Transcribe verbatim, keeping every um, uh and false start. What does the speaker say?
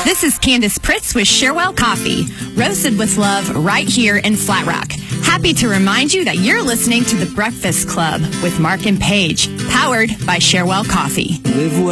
This is Candace Pritz with Sherwell Coffee, roasted with love right here in Flat Rock. Happy to remind you that you're listening to The Breakfast Club with Mark and Paige, powered by Sherwell Coffee.